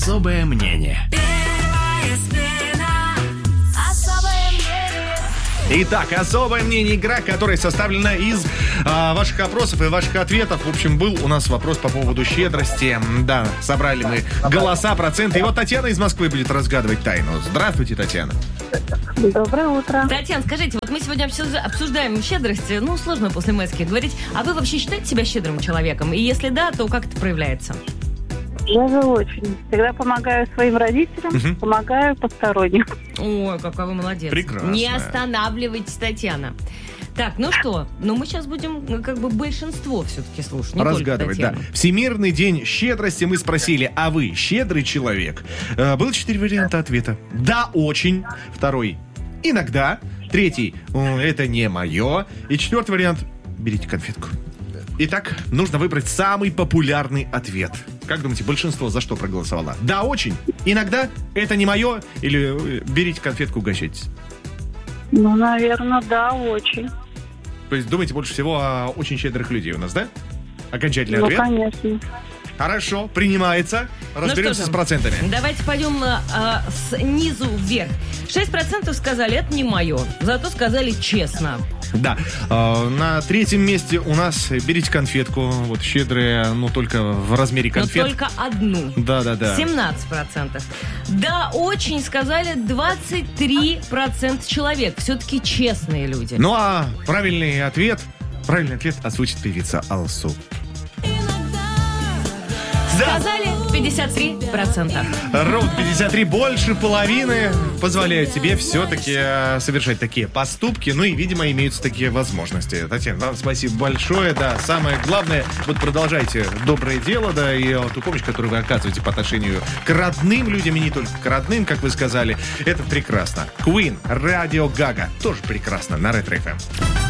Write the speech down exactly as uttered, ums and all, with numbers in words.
Особое мнение. Итак, особое мнение, игра, которая составлена из а, ваших опросов и ваших ответов. В общем, был у нас вопрос по поводу щедрости. Да, собрали мы голоса, проценты. И вот Татьяна из Москвы будет разгадывать тайну. Здравствуйте, Татьяна. Доброе утро. Татьяна, скажите, вот мы сегодня обсуждаем щедрость. Ну, сложно после майских говорить. А вы вообще считаете себя щедрым человеком? И если да, то как это проявляется? Я же очень. Всегда помогаю своим родителям, угу. помогаю посторонним. Ой, какой вы молодец. Прекрасно. Не останавливайтесь, Татьяна. Так, ну что, ну мы сейчас будем как бы большинство все-таки слушать, не разгадывать, только да. Всемирный день щедрости. Мы спросили, а вы щедрый человек? Э, было четыре варианта ответа. Да, очень. Второй, иногда. Третий, это не мое. И четвертый вариант, берите конфетку. Итак, нужно выбрать самый популярный ответ. Как думаете, большинство за что проголосовало? Да, очень. Иногда это не мое. Или берите конфетку, угощайтесь. Ну, наверное, да, очень. То есть думаете больше всего о очень щедрых людей у нас, да? Окончательный ну, ответ? Ну, конечно. Хорошо, принимается. Разберемся ну с процентами. Давайте пойдем а, снизу вверх. шесть процентов сказали, это не мое. Зато сказали честно. Да. Э, на третьем месте у нас берите конфетку. Вот щедрые, но только в размере конфет. Но только одну. Да-да-да. семнадцать процентов. Да, очень сказали двадцать три процента человек. Все-таки честные люди. Ну а правильный ответ, правильный ответ озвучит певица Алсу. Сказали пятьдесят три процента. Ровно пятьдесят три, больше половины позволяют себе все-таки совершать такие поступки. Ну и, видимо, имеются такие возможности. Татьяна, вам спасибо большое. Да, самое главное, вот продолжайте доброе дело, да, и ту помощь, которую вы оказываете по отношению к родным людям, и не только к родным, как вы сказали. Это прекрасно. Queen, Radio Gaga, тоже прекрасно на Ретро эф эм.